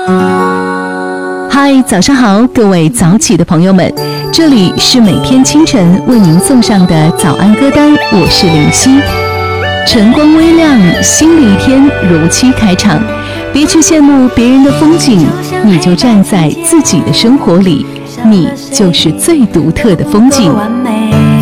嗨，早上好，各位早起的朋友们，这里是每天清晨为您送上的早安歌单，我是林夕。晨光微亮，新的一天如期开场，别去羡慕别人的风景，你就站在自己的生活里，你就是最独特的风景。